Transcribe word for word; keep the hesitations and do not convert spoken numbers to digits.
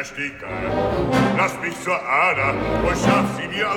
ersticke. Lass mich zur Ader und schaff sie mir